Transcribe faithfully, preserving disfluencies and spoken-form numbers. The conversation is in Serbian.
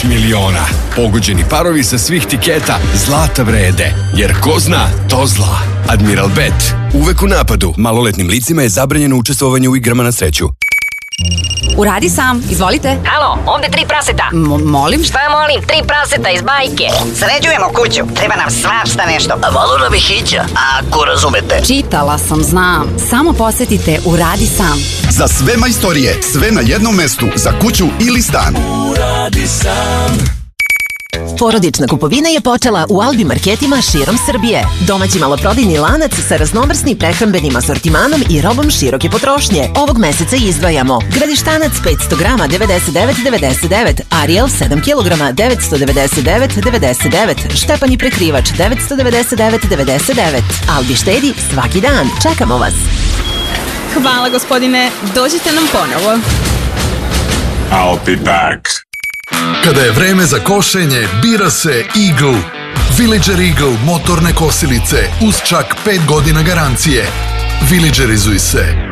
pet miliona. Pogođeni parovi sa svih tiketa zlata vrede. Jer ko zna, to zla. Admiral Bet. Uvek u napadu. Maloletnim licima je zabranjeno učestvovanje u igrama na sreću. Uradi sam, izvolite. Halo, ovde tri praseta. M- molim? Šta molim? Tri praseta iz bajke. Sređujemo kuću, treba nam svašta nešto. A malo nam ih ića, ako razumete. Čitala sam, znam. Samo posetite Uradi sam. Za sve majstorije, sve na jednom mestu, za kuću ili stan. Uradi sam. Porodična kupovina je počela u Albi marketima širom Srbije. Domaći maloprodajni lanac sa raznovrsnim prehrambenim asortimanom i robom široke potrošnje. Ovog meseca izdvajamo Gradištanac petsto grama devedeset devet devedeset devet, Ariel sedam kilograma devetsto devedeset devet devedeset devet, Štepan i prekrivač devetsto devedeset devet devedeset devet. Albi štedi svaki dan. Čekamo vas. Hvala gospodine, dođite nam ponovo. I'll be back. Kada je vreme za košenje, bira se Eagle. Villager Eagle motorne kosilice uz čak pet godina garancije. Villagerizuj se.